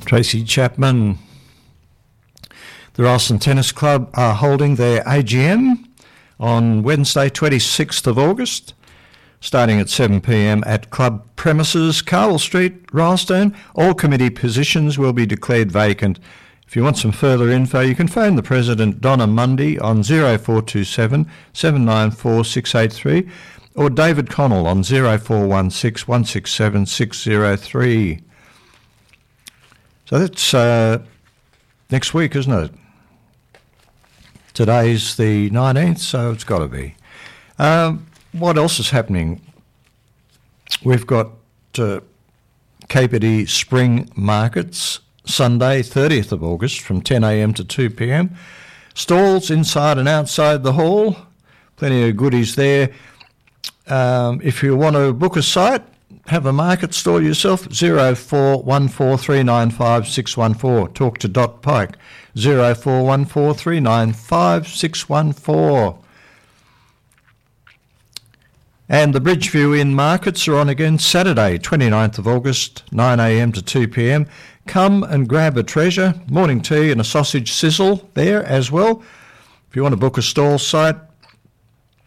Tracy Chapman. The Ralston Tennis Club are holding their AGM on Wednesday 26th of August, starting at 7 p.m. at club premises, Carwell Street, Ralston. All committee positions will be declared vacant. If you want some further info, you can phone the President, Donna Mundy, on 0427 794 683 or David Connell on 0416 167 603. So that's next week, isn't it? Today's the 19th, so it's got to be. What else is happening? We've got Capertee Spring Markets, Sunday, 30th of August, from 10 a.m. to 2 p.m. Stalls inside and outside the hall. Plenty of goodies there. If you want to book a site, have a market stall yourself, 0414395614. Talk to Dot Pike, 0414395614. And the Bridgeview Inn markets are on again Saturday, 29th of August, 9 a.m. to 2 p.m. Come and grab a treasure, morning tea and a sausage sizzle there as well. If you want to book a stall site,